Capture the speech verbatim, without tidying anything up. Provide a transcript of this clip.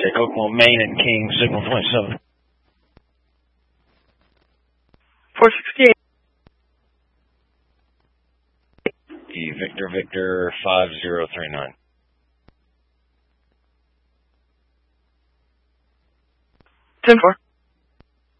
Check Oklahoma, Maine, and King, signal twenty-seven. four sixty-eight. E Victor Victor five zero three nine. ten four.